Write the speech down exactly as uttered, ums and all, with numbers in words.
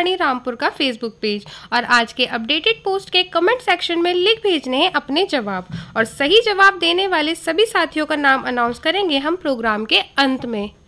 आकाशवाणी रामपुर का Facebook page और आज के अपडेटेड पोस्ट के कमेंट सेक्शन में लिख भेजने हैं अपने जवाब। और सही जवाब देने वाले सभी साथियों का नाम अनाउंस करेंगे हम प्रोग्राम के अंत में।